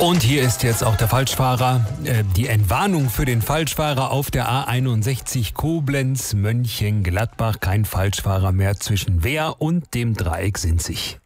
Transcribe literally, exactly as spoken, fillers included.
Und hier ist jetzt auch der Falschfahrer. Äh, die Entwarnung für den Falschfahrer auf der A einundsechzig Koblenz-Mönchengladbach. Kein Falschfahrer mehr zwischen Wehr und dem Dreieck Sinzig.